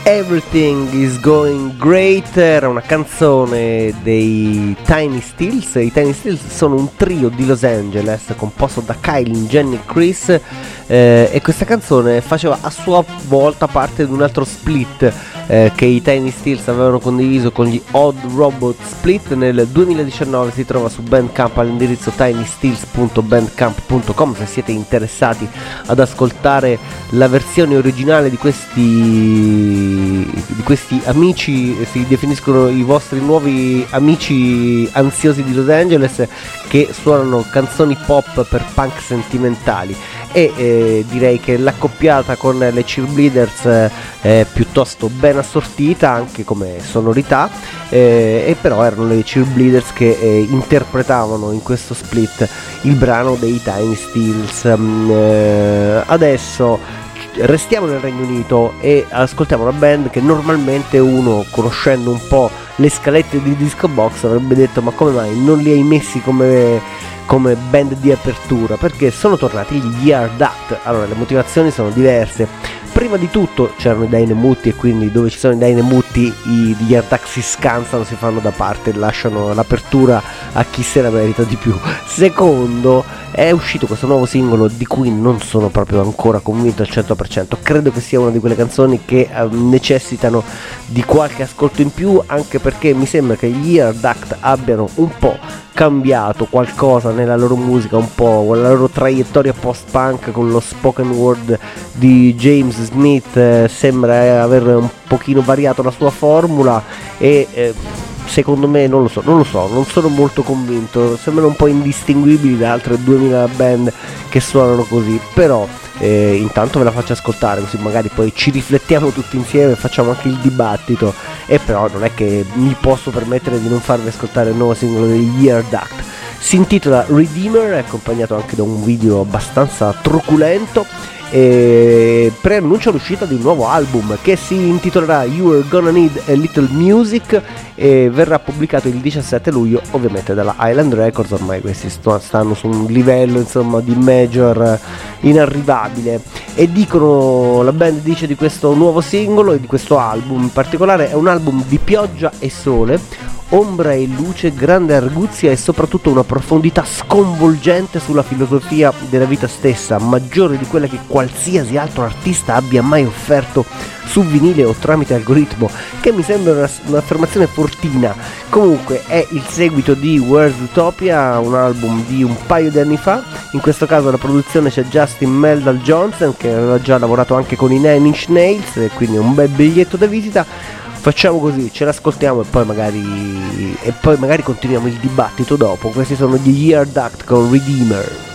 Everything is Going Great era una canzone dei Tiny Steels. I Tiny Steels sono un trio di Los Angeles composto da Kylie, Jenny e Chris, e questa canzone faceva a sua volta parte di un altro split che i Tiny Steels avevano condiviso con gli Odd Robot Split. Nel 2019 si trova su Bandcamp all'indirizzo tinysteels.bandcamp.com se siete interessati ad ascoltare la versione originale di questi amici. Si definiscono i vostri nuovi amici ansiosi di Los Angeles che suonano canzoni pop per punk sentimentali, e direi che l'accoppiata con le Cheerleaders è piuttosto ben assortita anche come sonorità, e però erano le Cheerleaders che interpretavano in questo split il brano dei Tiny Steels. Adesso restiamo nel Regno Unito e ascoltiamo una band che normalmente uno, conoscendo un po' le scalette di Disco Box, avrebbe detto: ma come mai non li hai messi come band di apertura? Perché sono tornati gli Yard Act. Allora, le motivazioni sono diverse. Prima di tutto c'erano i Dynamutti, e quindi dove ci sono i Dynamutti gli Yard Act si scansano, si fanno da parte, lasciano l'apertura a chi se la merita di più. Secondo, è uscito questo nuovo singolo di cui non sono proprio ancora convinto al 100%. Credo che sia una di quelle canzoni che necessitano di qualche ascolto in più, anche perché mi sembra che gli Yard Act abbiano un po' cambiato qualcosa nella loro musica, un po' con la loro traiettoria post-punk, con lo spoken word di James Smith. Sembra aver un pochino variato la sua formula e secondo me non lo so, non sono molto convinto. Sembrano un po' indistinguibili da altre 2000 band che suonano così, però intanto ve la faccio ascoltare, così magari poi ci riflettiamo tutti insieme e facciamo anche il dibattito. E però non è che mi posso permettere di non farvi ascoltare il nuovo singolo degli Yard Act. Si intitola Redeemer, è accompagnato anche da un video abbastanza truculento, e preannuncia l'uscita di un nuovo album che si intitolerà You're Gonna Need a Little Music e verrà pubblicato il 17 luglio ovviamente dalla Island Records. Ormai questi stanno su un livello, insomma, di major inarrivabile. E la band dice di questo nuovo singolo e di questo album in particolare: è un album di pioggia e sole, ombra e luce, grande arguzia e soprattutto una profondità sconvolgente sulla filosofia della vita stessa, maggiore di quella che qualsiasi altro artista abbia mai offerto su vinile o tramite algoritmo, che mi sembra un'affermazione fortina. Comunque è il seguito di Where's Utopia, un album di un paio di anni fa. In questo caso alla produzione c'è Justin Meldal Johnson, che aveva già lavorato anche con i Nine Inch Nails, e quindi un bel biglietto da visita. Facciamo così, ce l'ascoltiamo e poi magari continuiamo il dibattito dopo. Questi sono gli Yard Act con Redeemer.